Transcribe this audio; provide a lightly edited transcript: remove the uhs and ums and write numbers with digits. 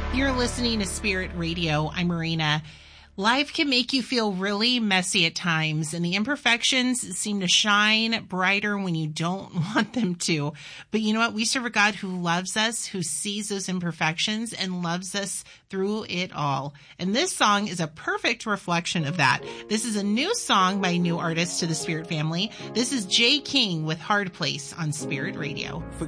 You're listening to Spirit Radio. I'm Marina. Life can make you feel really messy at times, and the imperfections seem to shine brighter when you don't want them to. But you know what? We serve a God who loves us, who sees those imperfections, and loves us through it all. And this song is a perfect reflection of that. This is a new song by a new artist to the Spirit family. This is Jay King with Hard Place on Spirit Radio.